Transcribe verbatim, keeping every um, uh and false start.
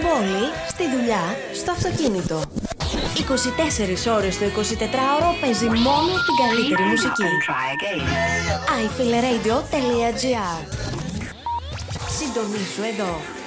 πόλη, στη δουλειά, στο αυτοκίνητο. είκοσι τέσσερις ώρες το εικοσιτετράωρο παίζει μόνο την καλύτερη μουσική. άι φιλ ρέιντιο τελεία τζι άρ. Συντονίσου εδώ.